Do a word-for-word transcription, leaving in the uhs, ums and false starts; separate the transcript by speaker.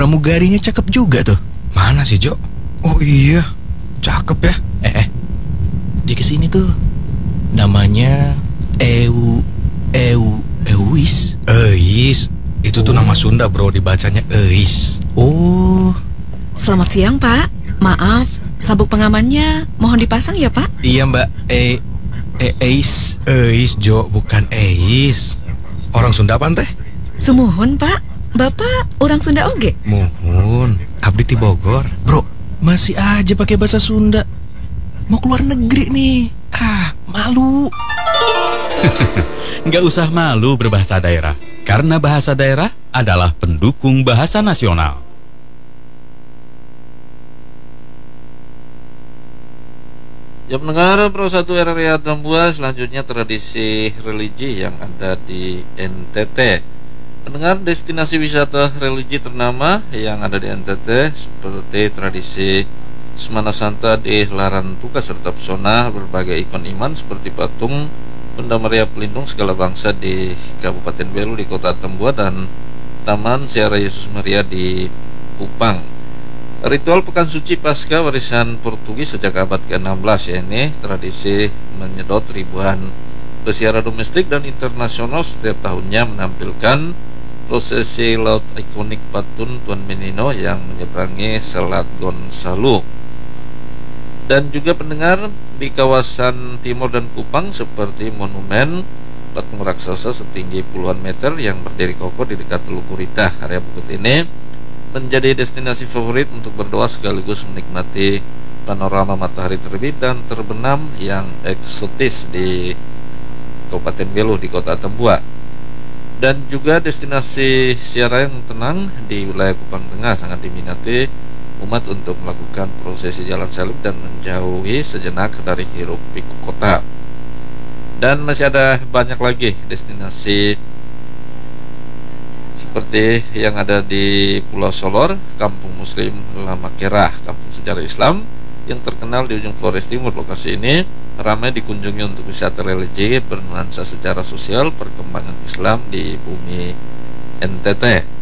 Speaker 1: pramugarinya cakep juga tuh.
Speaker 2: Mana sih, Jo?
Speaker 1: Oh iya,
Speaker 2: Cakep ya.
Speaker 1: eh eh dia kesini tuh. Namanya Eu Eu Euis.
Speaker 2: Eis. Itu tuh nama Sunda, bro, dibacanya Eis.
Speaker 1: Oh,
Speaker 3: Selamat siang, Pak. Maaf, sabuk pengamannya mohon dipasang ya, Pak.
Speaker 1: iya Mbak. E E Eis.
Speaker 2: Eis, Jo, bukan Eis. Orang Sunda apa teh?
Speaker 3: Sumuhun, Pak. Bapak orang Sunda oge.
Speaker 2: Muhun, abdi ti Bogor.
Speaker 1: Bro, masih aja pakai bahasa Sunda. Mau keluar negeri nih. Ah, malu.
Speaker 4: Nggak usah malu berbahasa daerah, karena bahasa daerah adalah pendukung bahasa nasional.
Speaker 5: Ya pendengar Pro satu R R I Atambua, selanjutnya tradisi religi yang ada di N T T. Pendengar, destinasi wisata religi ternama yang ada di N T T seperti tradisi Semana Santa di Larantuka serta pesona berbagai ikon iman seperti patung Bunda Maria Pelindung segala bangsa di Kabupaten Belu di Kota Atambua dan Taman Ziarah Yesus Maria di Kupang. Ritual Pekan Suci Pasca warisan Portugis sejak abad ke enam belas, ya ini tradisi menyedot ribuan peziarah domestik dan internasional setiap tahunnya menampilkan prosesi laut ikonik patung Tuan Menino yang menyeberangi Selat Gonçalo. Dan juga pendengar di kawasan timur dan Kupang seperti monumen patung raksasa setinggi puluhan meter yang berdiri kokoh di dekat Teluk Gurita. Area bukit ini menjadi destinasi favorit untuk berdoa sekaligus menikmati panorama matahari terbit dan terbenam yang eksotis di Kabupaten Belu di Kota Atambua. Dan juga destinasi ziarah yang tenang di wilayah Kupang Tengah sangat diminati umat untuk melakukan prosesi jalan salib dan menjauhi sejenak dari hiruk pikuk kota. Dan masih ada banyak lagi destinasi seperti yang ada di Pulau Solor, Kampung Muslim Lamakerah, kampung sejarah Islam yang terkenal di ujung Flores Timur. Lokasi ini ramai dikunjungi untuk wisata religi bernuansa sejarah sosial perkembangan Islam di bumi N T T.